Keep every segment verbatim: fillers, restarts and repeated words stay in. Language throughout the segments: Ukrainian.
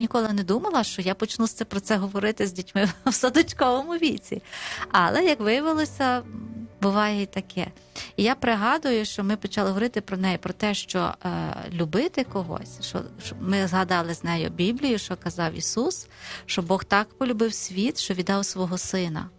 ніколи не думала, що я почну це про це говорити з дітьми в садочковому віці. Але, як виявилося, буває і таке. І я пригадую, що ми почали говорити про неї, про те, що е, любити когось, що, що ми згадали з нею Біблію, що казав Ісус, що Бог так полюбив світ, що віддав свого Сина.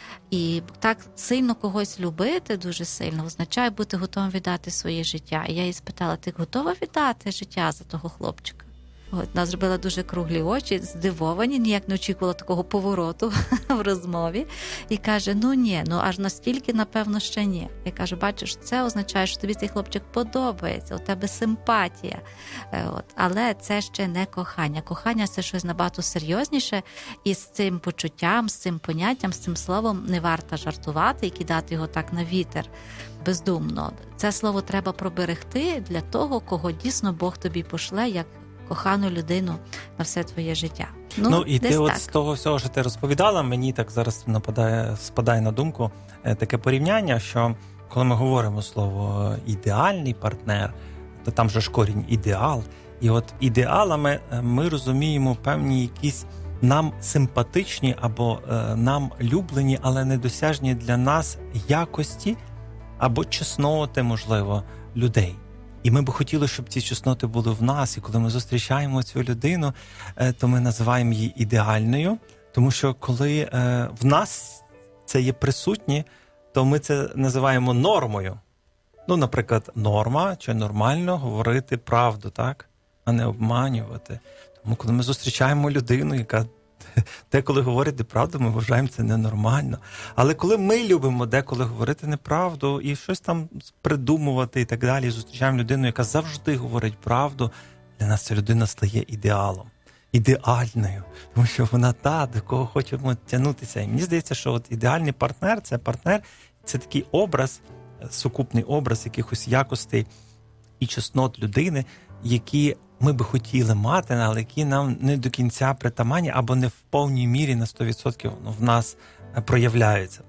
І так сильно когось любити, дуже сильно, означає бути готовим віддати своє життя. І я її спитала, ти готова віддати життя за того хлопчика? От, вона зробила дуже круглі очі, здивовані, ніяк не очікувала такого повороту в розмові. І каже, ну ні, ну аж настільки, напевно, ще ні. Я кажу, бачиш, це означає, що тобі цей хлопчик подобається, у тебе симпатія. От. Але це ще не кохання. Кохання – це щось набагато серйозніше. І з цим почуттям, з цим поняттям, з цим словом не варто жартувати і кидати його так на вітер бездумно. Це слово треба проберегти для того, кого дійсно Бог тобі пошле, як кохану людину на все твоє життя. Ну, ну і ти так. от з того всього, що ти розповідала, мені так зараз нападає, спадає на думку таке порівняння, що коли ми говоримо слово «ідеальний партнер», то там же ж корінь «ідеал». І от ідеалами ми розуміємо певні якісь нам симпатичні або е, нам люблені, але недосяжні для нас якості або чесноти, можливо, людей. І ми б хотіли, щоб ці чесноти були в нас, і коли ми зустрічаємо цю людину, то ми називаємо її ідеальною, тому що коли в нас це є присутнє, то ми це називаємо нормою. Ну, наприклад, норма, чи нормально говорити правду, так? А не обманювати. Тому коли ми зустрічаємо людину, яка деколи говорить неправду, ми вважаємо це ненормально. Але коли ми любимо деколи говорити неправду і щось там придумувати і так далі, і зустрічаємо людину, яка завжди говорить правду, для нас ця людина стає ідеалом, ідеальною, тому що вона та, до кого хочемо тягнутися. І мені здається, що от ідеальний партнер – це партнер, це такий образ, сукупний образ якихось якостей і чеснот людини, які ми би хотіли мати, але які нам не до кінця притаманні або не в повній мірі на сто відсотків в нас проявляються.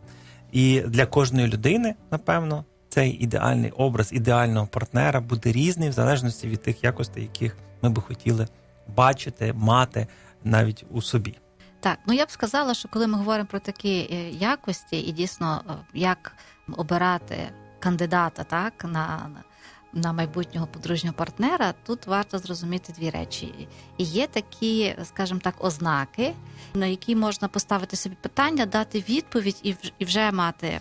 І для кожної людини, напевно, цей ідеальний образ ідеального партнера буде різний в залежності від тих якостей, яких ми би хотіли бачити, мати навіть у собі. Так, ну я б сказала, що коли ми говоримо про такі якості і дійсно як обирати кандидата, так, на на майбутнього подружнього партнера, тут варто зрозуміти дві речі. І є такі, скажімо так, ознаки, на які можна поставити собі питання, дати відповідь і вже мати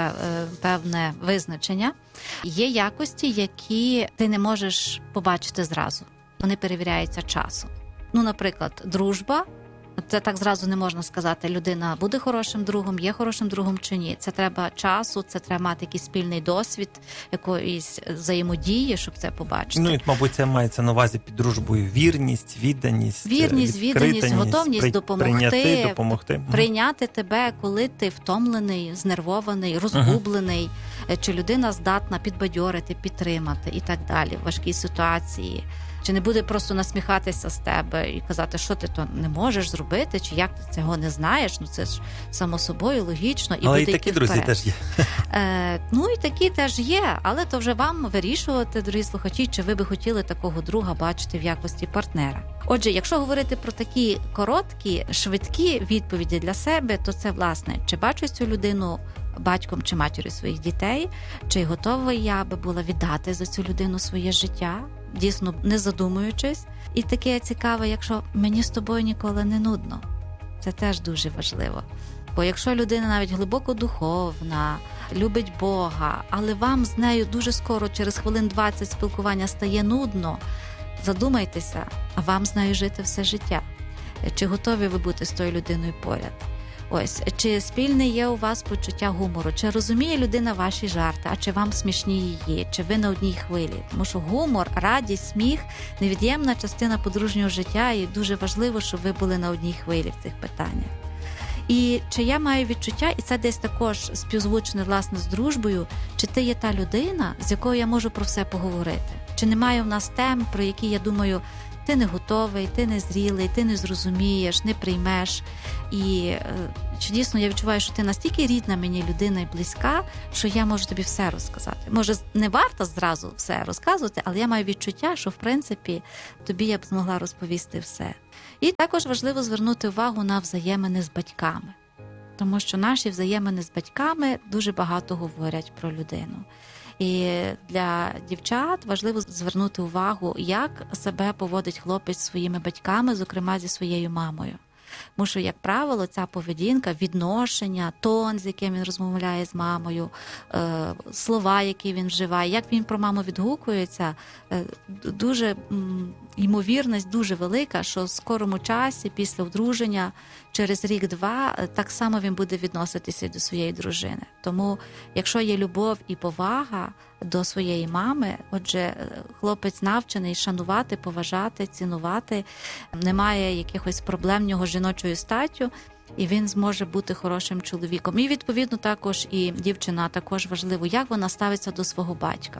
певне визначення. Є якості, які ти не можеш побачити зразу. Вони перевіряються часом. Ну, наприклад, дружба. Це так зразу не можна сказати, людина буде хорошим другом, є хорошим другом чи ні. Це треба часу, це треба мати якийсь спільний досвід, якоїсь взаємодії, щоб це побачити. Ну, і, мабуть, це мається на увазі під дружбою вірність, відданість, Вірність, відданість, готовність при... допомогти, прийняти, допомогти. Прийняти тебе, коли ти втомлений, знервований, розгублений, uh-huh. чи людина здатна підбадьорити, підтримати і так далі в важкій ситуації. Чи не буде просто насміхатися з тебе і казати, що ти то не можеш зробити, чи як ти цього не знаєш, ну це ж само собою логічно. І але буде і такі йти друзі вперед. теж є. Е, ну і такі теж є, але то вже вам вирішувати, дорогі слухачі, чи ви би хотіли такого друга бачити в якості партнера. Отже, якщо говорити про такі короткі, швидкі відповіді для себе, то це, власне, чи бачу цю людину батьком чи матір'ю своїх дітей, чи готова я би була віддати за цю людину своє життя, дійсно не задумуючись. І таке цікаве, якщо мені з тобою ніколи не нудно. Це теж дуже важливо. Бо якщо людина навіть глибоко духовна, любить Бога, але вам з нею дуже скоро, через хвилин двадцять спілкування стає нудно, задумайтеся, а вам з нею жити все життя. Чи готові ви бути з тою людиною поряд? Ось, чи спільне є у вас почуття гумору, чи розуміє людина ваші жарти, а чи вам смішні її, чи ви на одній хвилі. Тому що гумор, радість, сміх – невід'ємна частина подружнього життя, і дуже важливо, щоб ви були на одній хвилі в цих питаннях. І чи я маю відчуття, і це десь також співзвучне, власне, з дружбою, чи ти є та людина, з якою я можу про все поговорити? Чи немає в нас тем, про які, я думаю, ти не готовий, ти не зрілий, ти не зрозумієш, не приймеш. І чи дійсно я відчуваю, що ти настільки рідна мені людина і близька, що я можу тобі все розказати. Може, не варто зразу все розказувати, але я маю відчуття, що, в принципі, тобі я б змогла розповісти все. І також важливо звернути увагу на взаємини з батьками. Тому що наші взаємини з батьками дуже багато говорять про людину. І для дівчат важливо звернути увагу, як себе поводить хлопець зі своїми батьками, зокрема зі своєю мамою. Тому що, як правило, ця поведінка, відношення, тон, з яким він розмовляє з мамою, слова, які він вживає, як він про маму відгукується, дуже ймовірність дуже велика, що в скорому часі, після одруження, через рік-два, так само він буде відноситися до своєї дружини. Тому, якщо є любов і повага до своєї мами, отже, хлопець навчений шанувати, поважати, цінувати, немає якихось проблем в нього з жіночою статтю, і він зможе бути хорошим чоловіком. І, відповідно, також і дівчина також важливо, як вона ставиться до свого батька.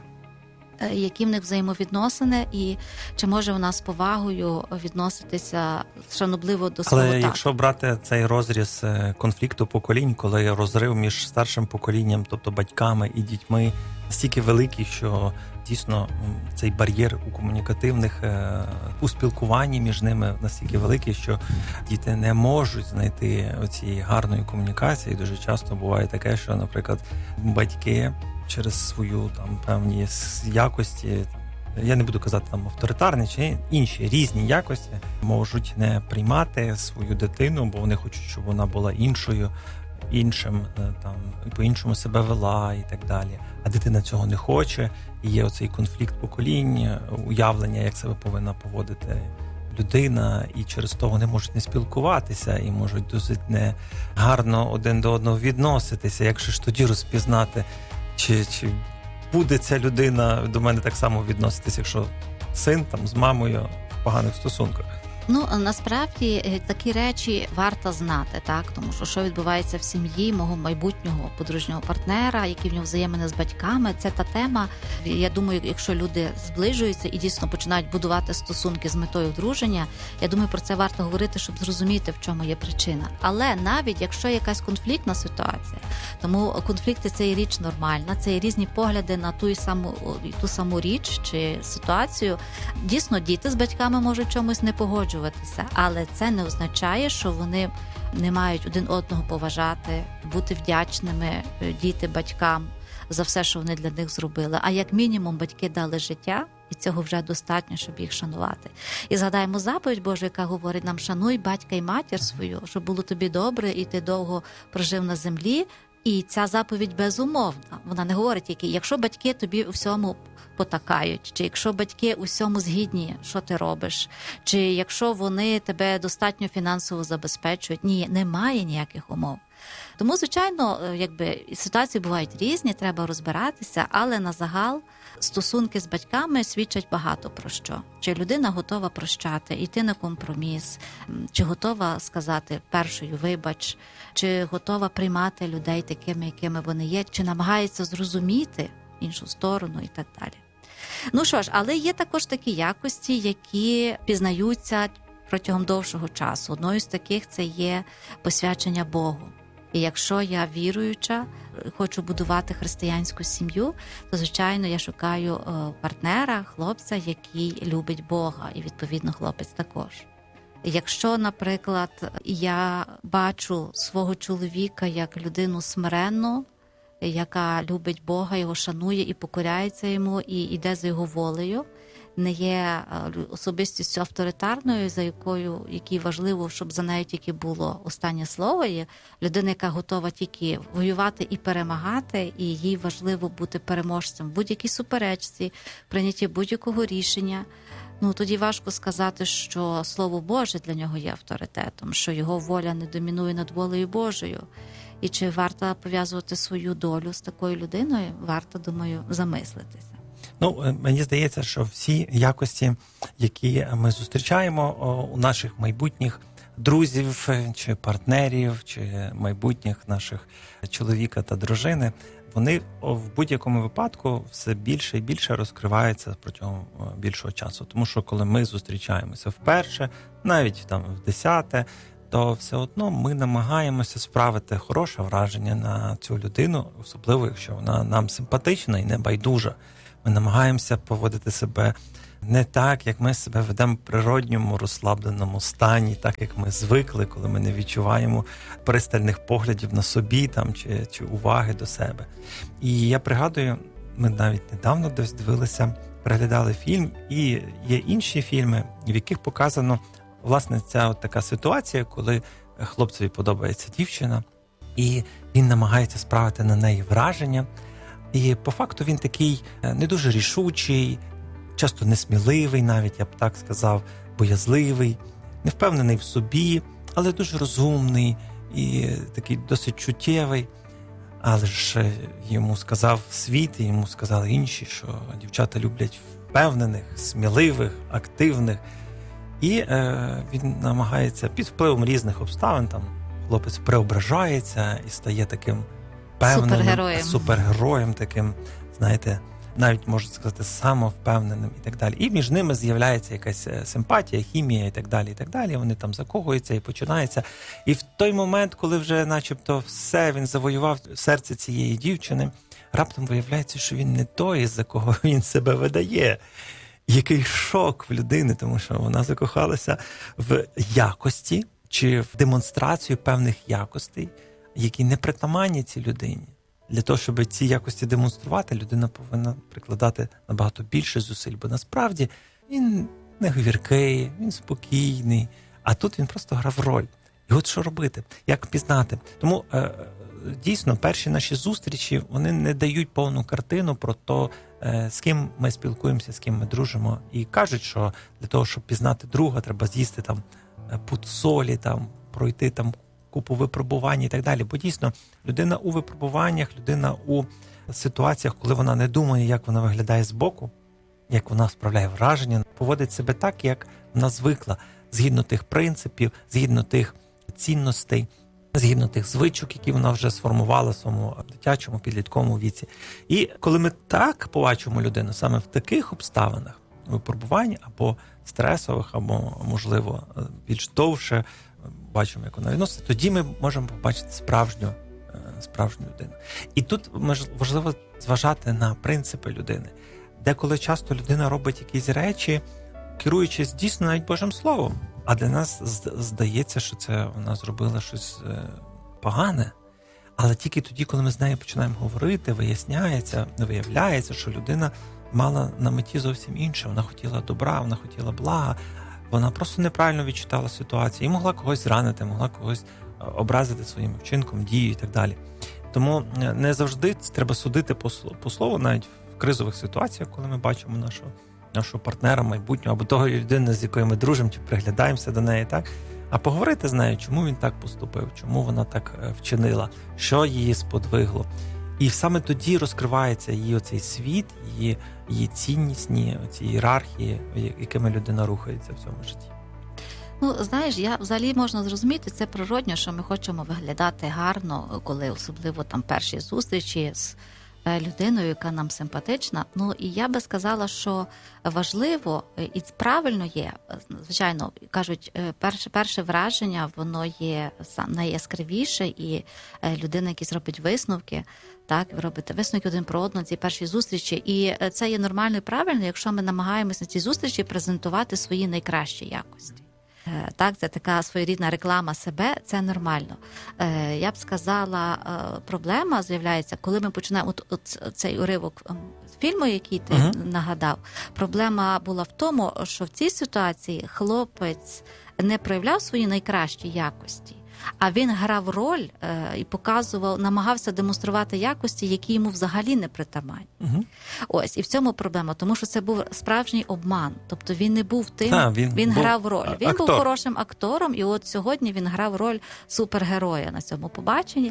Які в них взаємовідносини, і чи може вона з повагою відноситися шанобливо до свого тата. Але якщо брати цей розріз конфлікту поколінь, коли розрив між старшим поколінням, тобто батьками і дітьми, настільки великий, що дійсно цей бар'єр у комунікативних, у спілкуванні між ними настільки великий, що діти не можуть знайти оцієї гарної комунікації. Дуже часто буває таке, що, наприклад, батьки через свою там певні якості, я не буду казати там авторитарні чи інші різні якості, можуть не приймати свою дитину, бо вони хочуть, щоб вона була іншою, іншим, там, по-іншому себе вела і так далі. А дитина цього не хоче, і є оцей конфлікт поколінь, уявлення, як себе повинна поводити людина, і через то вони можуть не спілкуватися і можуть досить не гарно один до одного відноситися. Як же ж тоді розпізнати, Чи, чи буде ця людина до мене так само відноситися, якщо син там з мамою в поганих стосунках? Ну, насправді, такі речі варто знати, так? Тому що, що відбувається в сім'ї мого майбутнього подружнього партнера, які в нього взаємини з батьками, це та тема, я думаю, якщо люди зближуються і дійсно починають будувати стосунки з метою одруження, я думаю, про це варто говорити, щоб зрозуміти, в чому є причина. Але навіть, якщо якась конфліктна ситуація, тому конфлікти – це є річ нормальна, це є різні погляди на ту саму, ту саму річ чи ситуацію. Дійсно, діти з батьками можуть чомусь не погоджуватися, але це не означає, що вони не мають один одного поважати, бути вдячними діти батькам за все, що вони для них зробили. А як мінімум батьки дали життя, і цього вже достатньо, щоб їх шанувати. І згадаємо заповідь Божу, яка говорить нам: шануй батька і матір свою, щоб було тобі добре і ти довго прожив на землі. І ця заповідь безумовна. Вона не говорить тільки, якщо батьки тобі у всьому потакають, чи якщо батьки у всьому згідні, що ти робиш, чи якщо вони тебе достатньо фінансово забезпечують. Ні, немає ніяких умов. Тому, звичайно, якби ситуації бувають різні, треба розбиратися, але на загал стосунки з батьками свідчать багато про що. Чи людина готова прощати, йти на компроміс, чи готова сказати першою «вибач», чи готова приймати людей такими, якими вони є, чи намагається зрозуміти іншу сторону і так далі. Ну що ж, але є також такі якості, які пізнаються протягом довшого часу. Одною з таких – це є посвячення Богу. І якщо я віруюча, хочу будувати християнську сім'ю, то, звичайно, я шукаю партнера, хлопця, який любить Бога, і, відповідно, хлопець також. Якщо, наприклад, я бачу свого чоловіка як людину смиренну, яка любить Бога, його шанує і покоряється йому, і йде за його волею, не є особистістю авторитарною, за якою, якій важливо, щоб за нею тільки було останнє слово, є людина, яка готова тільки воювати і перемагати, і їй важливо бути переможцем в будь-якій суперечці, прийнятті будь-якого рішення. Ну, тоді важко сказати, що Слово Боже для нього є авторитетом, що його воля не домінує над волею Божою. І чи варто пов'язувати свою долю з такою людиною, варто, думаю, замислитися. Ну, мені здається, що всі якості, які ми зустрічаємо у наших майбутніх друзів, чи партнерів, чи майбутніх наших чоловіка та дружини, вони в будь-якому випадку все більше і більше розкриваються протягом більшого часу. Тому що коли ми зустрічаємося вперше, навіть там в десяте, то все одно ми намагаємося справити хороше враження на цю людину, особливо якщо вона нам симпатична і не байдужа. Ми намагаємося поводити себе не так, як ми себе ведемо в природньому розслабленому стані, так як ми звикли, коли ми не відчуваємо пристальних поглядів на собі там чи, чи уваги до себе. І я пригадую, ми навіть недавно десь дивилися, переглядали фільм, і є інші фільми, в яких показано власне ця от така ситуація, коли хлопцеві подобається дівчина, і він намагається справити на неї враження. І по факту він такий не дуже рішучий, часто несміливий, навіть я б так сказав, боязливий, не впевнений в собі, але дуже розумний і такий досить чуттєвий. Але ж йому сказав світ, і йому сказали інші, що дівчата люблять впевнених, сміливих, активних. І е, він намагається під впливом різних обставин, там хлопець преображається і стає таким певненим, супергероєм, супергероєм таким, знаєте, навіть, можна сказати, самовпевненим і так далі. І між ними з'являється якась симпатія, хімія і так далі, і так далі. Вони там закохуються і починається. І в той момент, коли вже начебто все, він завоював серце цієї дівчини, раптом виявляється, що він не той, за кого він себе видає. Який шок в людини, тому що вона закохалася в якості чи в демонстрацію певних якостей, які не притаманні цій людині. Для того, щоб ці якості демонструвати, людина повинна прикладати набагато більше зусиль, бо насправді він не говіркий, він спокійний, а тут він просто грав роль. І от що робити? Як пізнати? Тому е, дійсно перші наші зустрічі, вони не дають повну картину про те, е, з ким ми спілкуємося, з ким ми дружимо. І кажуть, що для того, щоб пізнати друга, треба з'їсти там пуд солі, там, пройти там купу випробувань і так далі. Бо дійсно людина у випробуваннях, людина у ситуаціях, коли вона не думає, як вона виглядає збоку, як вона справляє враження, поводить себе так, як вона звикла, згідно тих принципів, згідно тих цінностей, згідно тих звичок, які вона вже сформувала в своєму дитячому, підлітковому віці. І коли ми так побачимо людину, саме в таких обставинах, випробувань або стресових, або, можливо, більш довше, бачимо, як вона відноситься, тоді ми можемо побачити справжню, справжню людину. І тут важливо зважати на принципи людини. Деколи часто людина робить якісь речі, керуючись дійсно навіть Божим Словом, а для нас здається, що це вона зробила щось погане. Але тільки тоді, коли ми з нею починаємо говорити, виясняється, виявляється, що людина мала на меті зовсім інше. Вона хотіла добра, вона хотіла блага, вона просто неправильно відчитала ситуацію і могла когось зранити, могла когось образити своїм вчинком, дією і так далі. Тому не завжди треба судити по, по слову, навіть в кризових ситуаціях, коли ми бачимо нашого, нашого партнера майбутнього, або того людини, з якою ми дружимо, чи приглядаємося до неї, так? А поговорити з нею, чому він так поступив, чому вона так вчинила, що її сподвигло. І саме тоді розкривається її оцей світ, її, її ціннісні оці ієрархії, якими людина рухається в цьому житті. Ну, знаєш, я взагалі можна зрозуміти, це природньо, що ми хочемо виглядати гарно, коли особливо там перші зустрічі з людиною, яка нам симпатична. Ну, і я би сказала, що важливо і правильно є, звичайно, кажуть, перше, перше враження, воно є найяскравіше, і людина, яка зробить висновки, так, ви робите висновки один про одного, ці перші зустрічі, і це є нормально і правильно, якщо ми намагаємося на цій зустрічі презентувати свої найкращі якості. Так, це така своєрідна реклама себе, це нормально. Я б сказала, проблема з'являється, коли ми починаємо, от, от цей уривок з фільму, який ти uh-huh. нагадав, проблема була в тому, що в цій ситуації хлопець не проявляв свої найкращі якості, а він грав роль е, і показував, намагався демонструвати якості, які йому взагалі не притаманні. Угу. Ось, і в цьому проблема, тому що це був справжній обман. Тобто він не був тим, а, він, він був грав роль. Він актор. був хорошим актором, і от сьогодні він грав роль супергероя на цьому побаченні.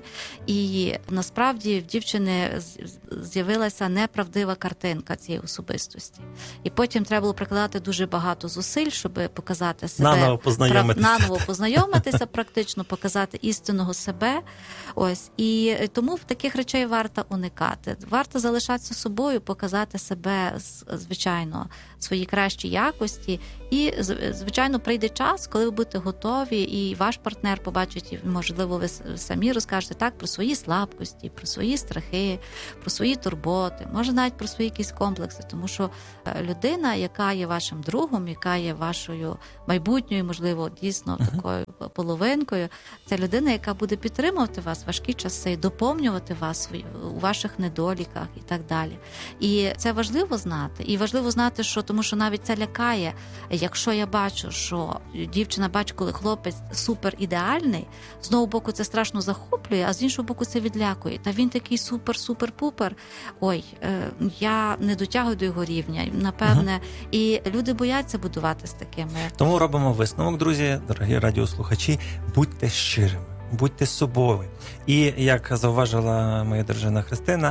І насправді в дівчини з'явилася неправдива картинка цієї особистості. І потім треба було прикладати дуже багато зусиль, щоб показати себе, наново познайомитися, наново познайомитися практично, показати істинного себе. Ось. І тому в таких речей варто уникати. Варто залишатися собою, показати себе, звичайно, свої кращі якості. І, звичайно, прийде час, коли ви будете готові, і ваш партнер побачить, і, можливо, ви самі розкажете так про свої слабкості, про свої страхи, про свої турботи, може навіть про свої якісь комплекси. Тому що людина, яка є вашим другом, яка є вашою майбутньою, можливо, дійсно такою половинкою, це людина, яка буде підтримувати вас в важкі часи, доповнювати вас у ваших недоліках і так далі. І це важливо знати. І важливо знати, що тому що навіть це лякає. Якщо я бачу, що дівчина бачить, коли хлопець супер ідеальний, з одного боку це страшно захоплює, а з іншого боку це відлякує. Та він такий супер-супер-пупер. Ой, я не дотягую до його рівня, напевне. Угу. І люди бояться будувати з такими. Тому робимо висновок, друзі, дорогі радіослухачі, будьте щирими. Будьте собою. І, як зауважила моя дружина Христина,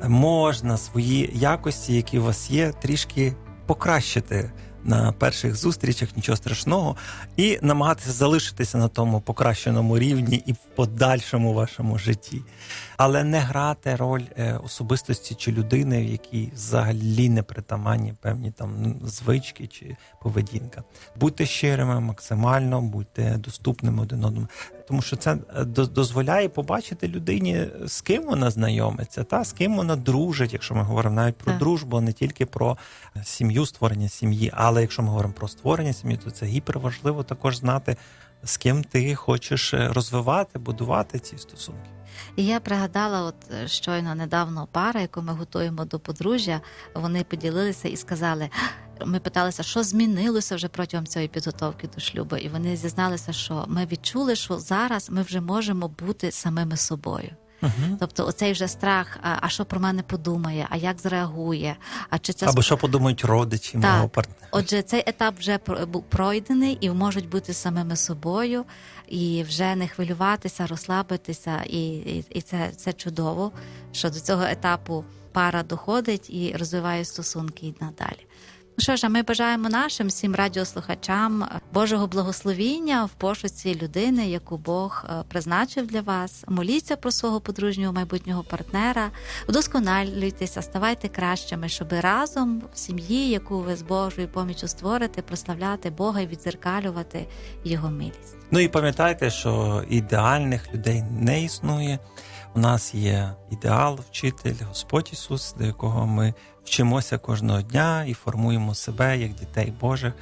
можна свої якості, які у вас є, трішки покращити на перших зустрічах, нічого страшного, і намагатися залишитися на тому покращеному рівні і в подальшому вашому житті. Але не грати роль особистості чи людини, в якій взагалі не притаманні певні там звички чи поведінка. Будьте щирими максимально, будьте доступними один одному. Тому що це дозволяє побачити людині, з ким вона знайомиться, та з ким вона дружить, якщо ми говоримо навіть про так. дружбу, не тільки про сім'ю, створення сім'ї. Але якщо ми говоримо про створення сім'ї, то це гіперважливо також знати, з ким ти хочеш розвивати, будувати ці стосунки. І я пригадала, от щойно недавно пара, яку ми готуємо до подружжя, вони поділилися і сказали, ми питалися, що змінилося вже протягом цієї підготовки до шлюбу. І вони зізналися, що ми відчули, що зараз ми вже можемо бути самими собою. Uh-huh. Тобто оцей вже страх, а, а що про мене подумає, а як зреагує, а чи це... Або що подумають родичі так. мого партнера. Отже, цей етап вже був пройдений і можуть бути самими собою, і вже не хвилюватися, розслабитися, і, і, і це, це чудово, що до цього етапу пара доходить і розвиває стосунки і надалі. Ну що ж, а ми бажаємо нашим всім радіослухачам Божого благословіння в пошуці людини, яку Бог призначив для вас. Моліться про свого подружнього майбутнього партнера, вдосконалюйтеся, ставайте кращими, щоб разом в сім'ї, яку ви з Божою поміччю створите, прославляти Бога і віддзеркалювати Його милість. Ну і пам'ятайте, що ідеальних людей не існує. У нас є ідеал, вчитель, Господь Ісус, до якого ми вчимося кожного дня і формуємо себе як дітей Божих,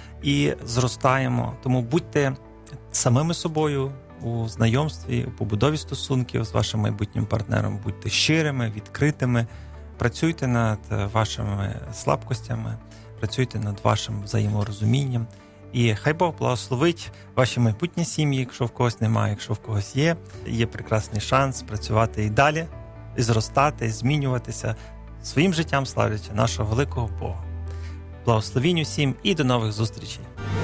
і зростаємо. Тому будьте самими собою у знайомстві, у побудові стосунків з вашим майбутнім партнером, будьте щирими, відкритими, працюйте над вашими слабкостями, працюйте над вашим взаєморозумінням. І хай Бог благословить ваші майбутні сім'ї, якщо в когось немає, якщо в когось є. Є прекрасний шанс працювати і далі, і зростати, і змінюватися, своїм життям славлячи нашого великого Бога. Благословінь усім і до нових зустрічей.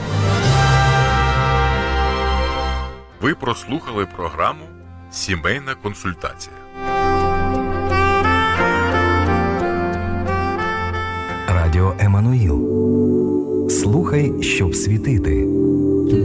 Ви прослухали програму «Сімейна консультація». Радіо Еммануїл. Слухай, щоб світити.